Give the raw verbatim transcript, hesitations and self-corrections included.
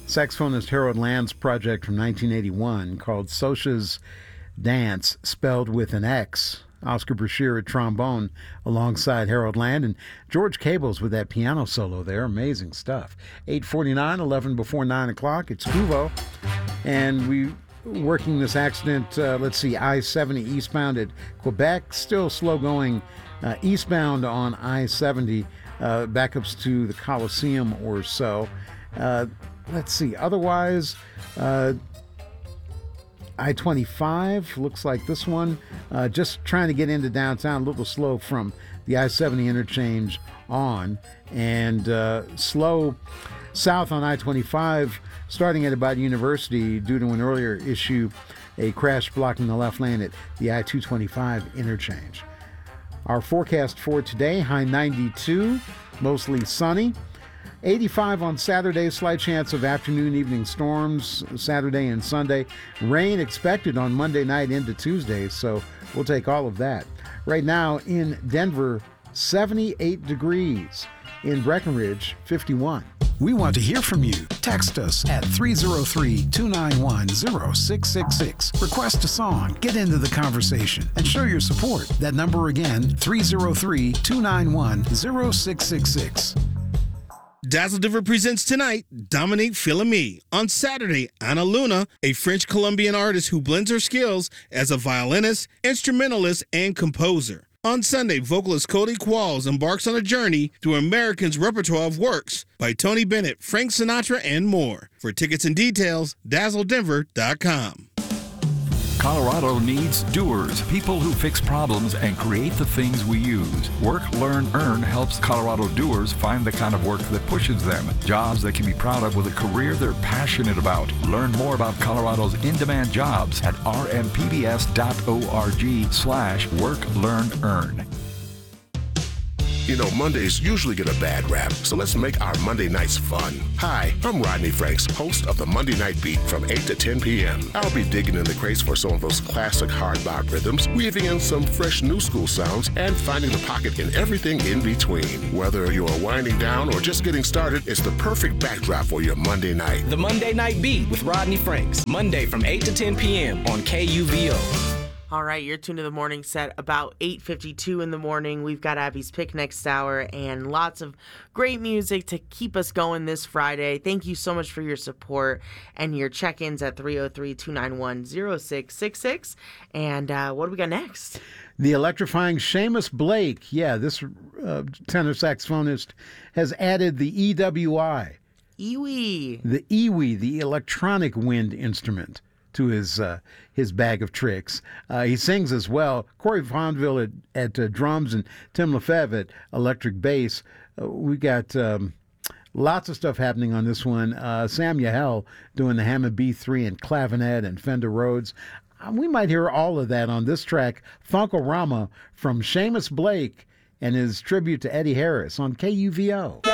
saxophonist Harold Land's project from nineteen eighty-one called Socha's Dance, spelled with an X. Oscar Brashear at trombone alongside Harold Land, and George Cables with that piano solo there. Amazing stuff. eight forty-nine, eleven before nine o'clock. It's Kuvo, and we working this accident, uh, let's see, I seventy eastbound at Quebec, still slow going uh, eastbound on I seventy, uh, backups to the Coliseum or so. Uh, let's see, otherwise, uh, I twenty-five, looks like this one, uh, just trying to get into downtown, a little slow from the I seventy interchange on, and uh, slow south on I twenty-five, starting at about University due to an earlier issue, a crash blocking the left lane at the I two twenty-five interchange. Our forecast for today, high ninety-two, mostly sunny. eighty-five on Saturday, slight chance of afternoon, evening storms Saturday and Sunday. Rain expected on Monday night into Tuesday, so we'll take all of that. Right now in Denver, seventy-eight degrees. In Breckenridge, fifty-one. We want to hear from you. Text us at three oh three, two nine one, oh six six six. Request a song, get into the conversation, and show your support. That number again, three oh three, two nine one, oh six six six. Dazzle Denver presents tonight Dominique Philomé. On Saturday, Ana Luna, a French-Colombian artist who blends her skills as a violinist, instrumentalist, and composer. On Sunday, vocalist Cody Qualls embarks on a journey through American's repertoire of works by Tony Bennett, Frank Sinatra, and more. For tickets and details, dazzle denver dot com. Colorado needs doers, people who fix problems and create the things we use. Work, Learn, Earn helps Colorado doers find the kind of work that pushes them. Jobs they can be proud of with a career they're passionate about. Learn more about Colorado's in-demand jobs at r m p b s dot org slash work, learn, earn. You know, Mondays usually get a bad rap, so let's make our Monday nights fun. Hi, I'm Rodney Franks, host of the Monday Night Beat from eight to ten p.m. I'll be digging in the crates for some of those classic hard bop rhythms, weaving in some fresh new school sounds, and finding the pocket in everything in between. Whether you're winding down or just getting started, it's the perfect backdrop for your Monday night. The Monday Night Beat with Rodney Franks, Monday from eight to ten p.m. on K U V O. All right, you're tuned to the morning set about eight fifty-two in the morning. We've got Abby's Pick next hour and lots of great music to keep us going this Friday. Thank you so much for your support and your check-ins at three oh three, two nine one, oh six six six. And uh, what do we got next? The electrifying Seamus Blake. Yeah, this uh, tenor saxophonist has added the E W I. E W I. The E W I, the electronic wind instrument, to his uh, his bag of tricks. Uh, he sings as well. Corey Fonville at, at uh, drums and Tim Lefebvre at electric bass. Uh, we got um, lots of stuff happening on this one. Uh, Sam Yahel doing the Hammond B three and clavinet and Fender Rhodes. Uh, we might hear all of that on this track, Funkorama, from Seamus Blake and his tribute to Eddie Harris on K U V O.